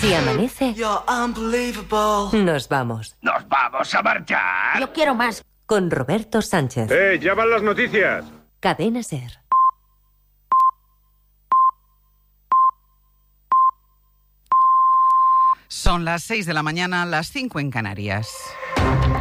Si amanece, nos vamos. ¿Nos vamos a marchar? Yo quiero más. Con Roberto Sánchez. Ya van las noticias. Cadena SER. Son las 6 de la mañana, las 5 en Canarias.